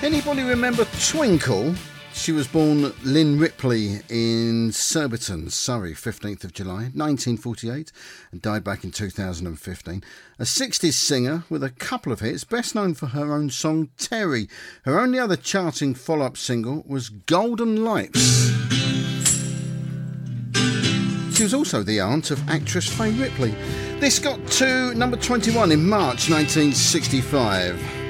Anybody remember Twinkle? She was born Lynn Ripley in Surbiton, Surrey, 15th of July 1948, and died back in 2015. A 60s singer with a couple of hits, best known for her own song Terry. Her only other charting follow-up single was Golden Lights. She was also the aunt of actress Fay Ripley. This got to number 21 in March 1965.